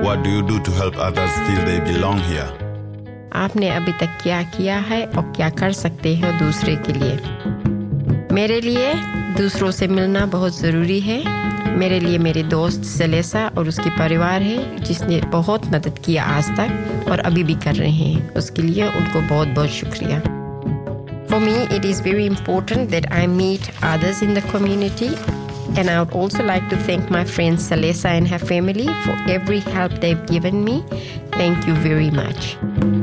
what do you do to help others feel they belong here? आपने अभी तक क्या किया है और क्या कर सकते हो दूसरे के लिए? मेरे लिए दूसरों से मिलना बहुत ज़रूरी है. मेरे लिए मेरे दोस्त सेलेसा और उसकी परिवार है जिसने बहुत मदद किया आज तक और अभी भी कर रहे हैं. उसके लिए उनको बहुत-बहुत शुक्रिया. For me, it is very important that I meet others in the community, and I would also like to thank my friend Selesa and her family for every help they've given me. Thank you very much.